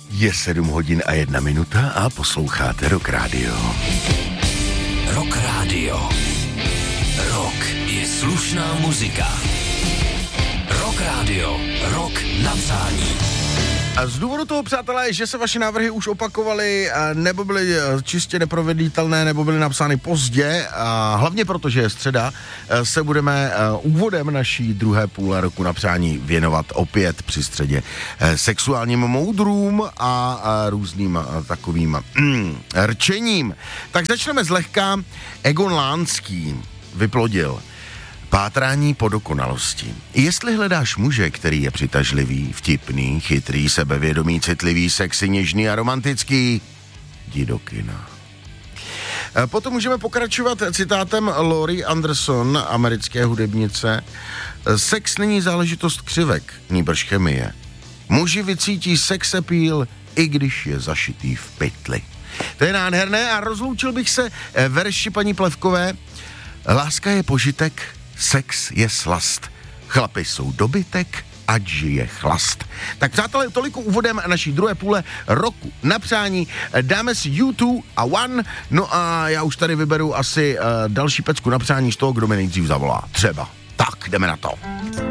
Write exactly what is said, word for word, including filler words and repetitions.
Je sedm hodin a jedna minuta a posloucháte Rock Radio. Rock Radio. Rock je slušná muzika. Rock Radio. Rock na přání. A z důvodu toho, přátelé, že se vaše návrhy už opakovaly, nebo byly čistě neproveditelné, nebo byly napsány pozdě, a hlavně proto, že je středa, se budeme úvodem naší druhé půle roku na přání věnovat opět při středě sexuálním moudrům a různým takovým mm, rčením. Tak začneme zlehka. Egon Lánský vyplodil pátrání po dokonalosti. Jestli hledáš muže, který je přitažlivý, vtipný, chytrý, sebevědomý, citlivý, sexy, něžný a romantický, jdi do kina. Potom můžeme pokračovat citátem Laurie Anderson, americké hudebnice. Sex není záležitost křivek, nýbrž chemie. Muži vycítí sex appeal, i když je zašitý v pytli. To je nádherné a rozloučil bych se verši paní Plevkové. Láska je požitek, sex je slast. Chlapi jsou dobytek, ať žije chlast. Tak přátelé, toliko úvodem naší druhé půle roku na přání. Dáme si U dva a One, no a já už tady vyberu asi uh, další pecku na přání z toho, kdo mi nejdřív zavolá. Třeba. Tak, jdeme na to.